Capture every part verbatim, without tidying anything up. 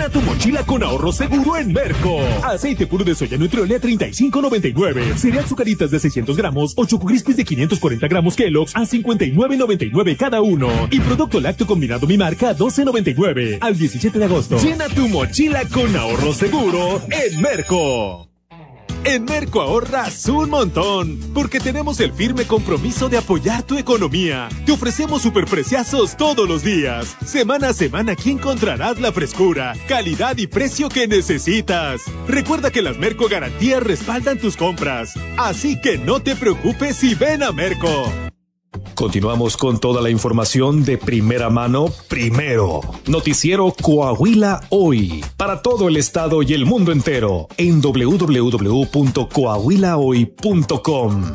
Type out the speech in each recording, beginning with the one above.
Llena tu mochila con ahorro seguro en Merco. Aceite puro de soya Nutriole a treinta y cinco noventa y nueve. Cereal Zucaritas de seiscientos gramos o Choco Crispies de quinientos cuarenta gramos Kellogg's a cincuenta y nueve noventa y nueve cada uno. Y producto lácteo combinado Mi Marca a doce noventa y nueve. Al diecisiete de agosto. Llena tu mochila con ahorro seguro en Merco. En Merco ahorras un montón, porque tenemos el firme compromiso de apoyar tu economía. Te ofrecemos superpreciazos todos los días. Semana a semana aquí encontrarás la frescura, calidad y precio que necesitas. Recuerda que las Merco Garantías respaldan tus compras. Así que no te preocupes y ven a Merco. Continuamos con toda la información de primera mano, primero. Noticiero Coahuila Hoy, para todo el estado y el mundo entero, en doble u doble u doble u punto coahuila hoy punto com.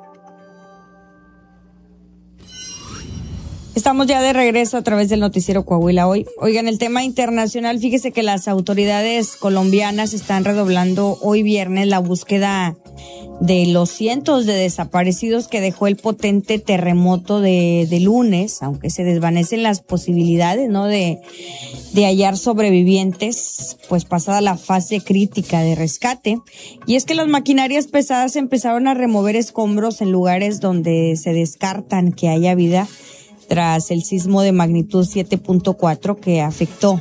Estamos ya de regreso a través del noticiero Coahuila Hoy. Oigan, el tema internacional, fíjese que las autoridades colombianas están redoblando hoy viernes la búsqueda de los cientos de desaparecidos que dejó el potente terremoto de, de lunes, aunque se desvanecen las posibilidades, ¿no?, de, de hallar sobrevivientes, pues pasada la fase crítica de rescate. Y es que las maquinarias pesadas empezaron a remover escombros en lugares donde se descartan que haya vida tras el sismo de magnitud siete punto cuatro que afectó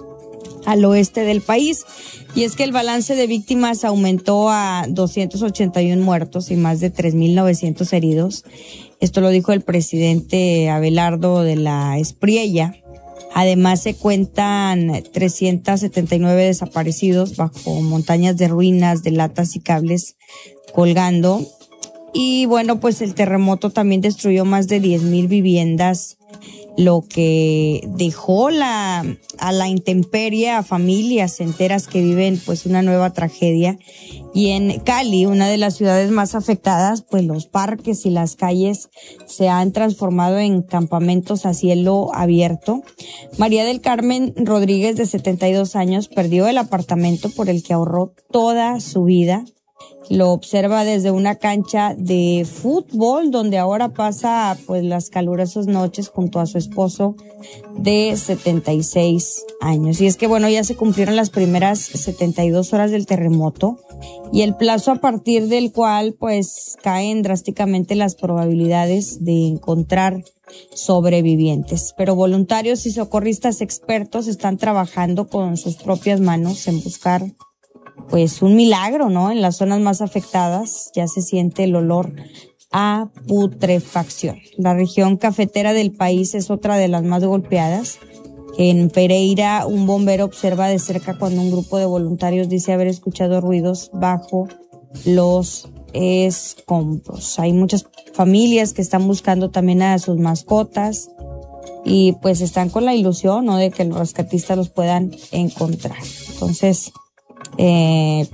al oeste del país. Y es que el balance de víctimas aumentó a doscientos ochenta y uno muertos y más de tres mil novecientos heridos. Esto lo dijo el presidente Abelardo de la Espriella. Además se cuentan trescientos setenta y nueve desaparecidos bajo montañas de ruinas, de latas y cables colgando. Y bueno, pues el terremoto también destruyó más de diez mil viviendas, lo que dejó la, a la intemperie a familias enteras que viven pues una nueva tragedia. Y en Cali, una de las ciudades más afectadas, pues los parques y las calles se han transformado en campamentos a cielo abierto. María del Carmen Rodríguez, de setenta y dos años, perdió el apartamento por el que ahorró toda su vida. Lo observa desde una cancha de fútbol donde ahora pasa pues las calurosas noches junto a su esposo de setenta y seis años. Y es que bueno, ya se cumplieron las primeras setenta y dos horas del terremoto y el plazo a partir del cual pues caen drásticamente las probabilidades de encontrar sobrevivientes. Pero voluntarios y socorristas expertos están trabajando con sus propias manos en buscar pues un milagro, ¿no? En las zonas más afectadas ya se siente el olor a putrefacción. La región cafetera del país es otra de las más golpeadas. En Pereira, un bombero observa de cerca cuando un grupo de voluntarios dice haber escuchado ruidos bajo los escombros. Hay muchas familias que están buscando también a sus mascotas y pues están con la ilusión, ¿no?, de que los rescatistas los puedan encontrar. Entonces, Eh,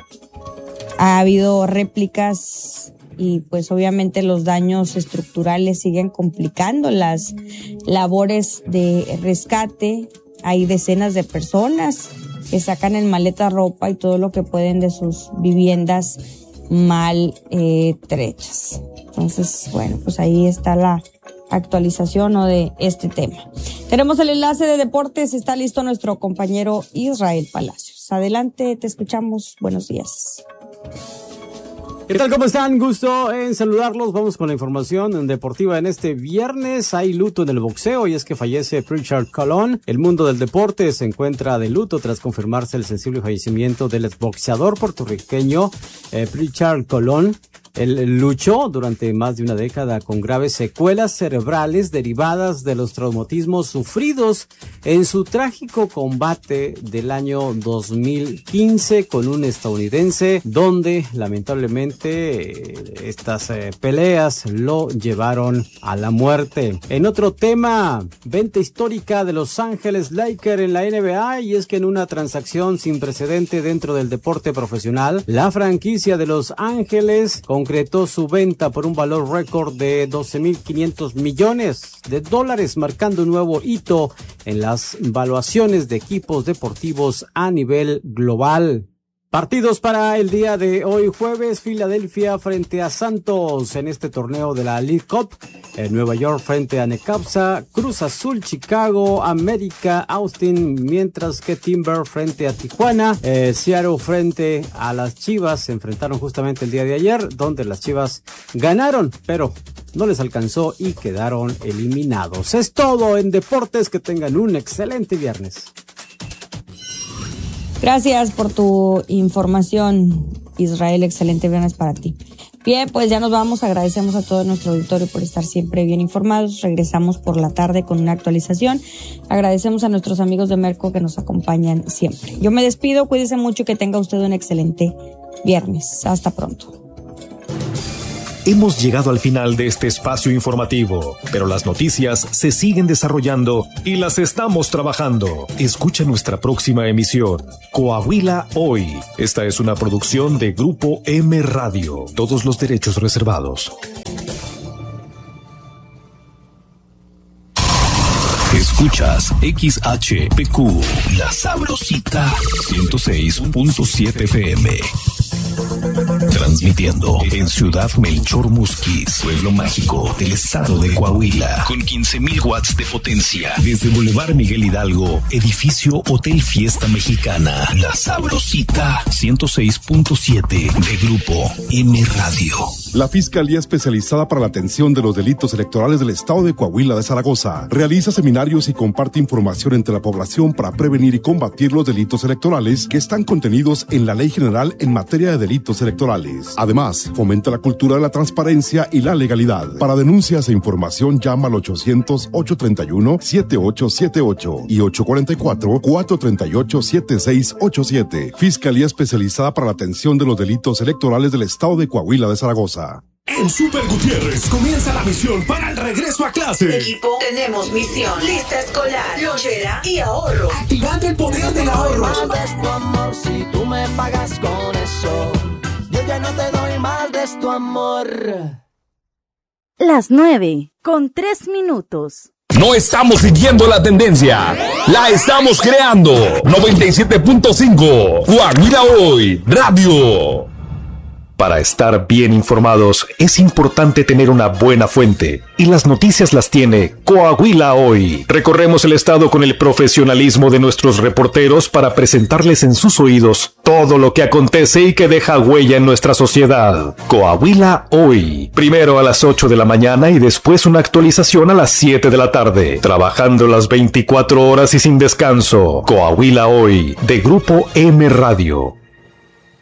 ha habido réplicas y pues obviamente los daños estructurales siguen complicando las labores de rescate. Hay decenas de personas que sacan en maleta ropa y todo lo que pueden de sus viviendas mal eh, trechas. Entonces, bueno, pues ahí está la actualización, ¿no?, de este tema. Tenemos el enlace de deportes, está listo nuestro compañero Israel Palacios. Adelante, te escuchamos. Buenos días. ¿Qué tal? ¿Cómo están? Gusto en saludarlos. Vamos con la información deportiva en este viernes. Hay luto en el boxeo y es que fallece Pritchard Colón. El mundo del deporte se encuentra de luto tras confirmarse el sensible fallecimiento del exboxeador puertorriqueño eh, Pritchard Colón. Él luchó durante más de una década con graves secuelas cerebrales derivadas de los traumatismos sufridos en su trágico combate del año dos mil quince con un estadounidense, donde lamentablemente estas eh, peleas lo llevaron a la muerte. En otro tema, venta histórica de Los Ángeles Lakers en la N B A, y es que en una transacción sin precedente dentro del deporte profesional, la franquicia de Los Ángeles concretó su venta por un valor récord de doce mil quinientos millones de dólares, marcando un nuevo hito en las valuaciones de equipos deportivos a nivel global. Partidos para el día de hoy jueves: Filadelfia frente a Santos en este torneo de la League Cup, en Nueva York frente a Necaxa, Cruz Azul, Chicago, América, Austin, mientras que Timber frente a Tijuana, eh, Seattle frente a las Chivas. Se enfrentaron justamente el día de ayer, donde las Chivas ganaron, pero no les alcanzó y quedaron eliminados. Es todo en deportes, que tengan un excelente viernes. Gracias por tu información, Israel. Excelente viernes para ti. Bien, pues ya nos vamos. Agradecemos a todo nuestro auditorio por estar siempre bien informados. Regresamos por la tarde con una actualización. Agradecemos a nuestros amigos de Merco que nos acompañan siempre. Yo me despido. Cuídese mucho y que tenga usted un excelente viernes. Hasta pronto. Hemos llegado al final de este espacio informativo, pero las noticias se siguen desarrollando y las estamos trabajando. Escucha nuestra próxima emisión, Coahuila Hoy. Esta es una producción de Grupo M Radio. Todos los derechos reservados. Escuchas X H P Q, La Sabrosita, ciento seis punto siete F M. Transmitiendo en Ciudad Melchor Musquis, pueblo mágico del estado de Coahuila, con quince mil watts de potencia. Desde Boulevard Miguel Hidalgo, edificio Hotel Fiesta Mexicana. La Sabrosita, ciento seis punto siete de Grupo M Radio. La Fiscalía Especializada para la Atención de los Delitos Electorales del Estado de Coahuila de Zaragoza realiza seminarios y comparte información entre la población para prevenir y combatir los delitos electorales que están contenidos en la Ley General en materia de delitos electorales. Además, fomenta la cultura de la transparencia y la legalidad. Para denuncias e información, llama al ochocientos, ochocientos treinta y uno, setenta y ocho setenta y ocho y ochocientos cuarenta y cuatro, cuatrocientos treinta y ocho, setenta y seis ochenta y siete. Fiscalía Especializada para la Atención de los Delitos Electorales del Estado de Coahuila de Zaragoza. En Super Gutiérrez comienza la misión para el regreso a clase. Equipo, tenemos misión, lista escolar, lonchera y ahorro. Activando el poder del ahorro. Más de tu amor, si tú me pagas con eso, yo ya no te doy más de tu amor. Las nueve, con tres minutos. No estamos siguiendo la tendencia, la estamos creando. noventa y siete punto cinco, Coahuila Hoy, Radio. Para estar bien informados, es importante tener una buena fuente, y las noticias las tiene Coahuila Hoy. Recorremos el estado con el profesionalismo de nuestros reporteros para presentarles en sus oídos todo lo que acontece y que deja huella en nuestra sociedad. Coahuila Hoy. Primero a las ocho de la mañana y después una actualización a las siete de la tarde. Trabajando las veinticuatro horas y sin descanso. Coahuila Hoy, de Grupo M Radio.